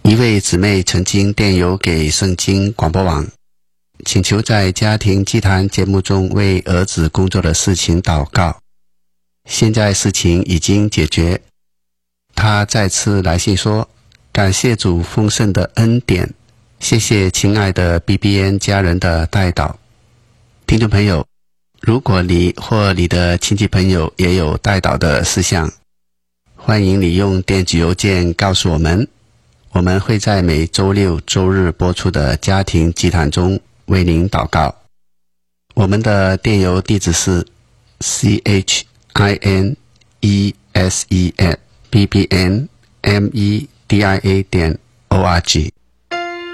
一位姊妹曾经电邮给圣经广播网，请求在家庭祭坛节目中为儿子工作的事情祷告。现在事情已经解决。他再次来信说，感谢主丰盛的恩典，谢谢亲爱的 BBN 家人的代祷。听众朋友，如果你或你的亲戚朋友也有代祷的事项，欢迎你用电子邮件告诉我们，我们会在每周六周日播出的家庭祭坛中为您祷告。我们的电邮地址是 CHINESE@bbnmedia.org。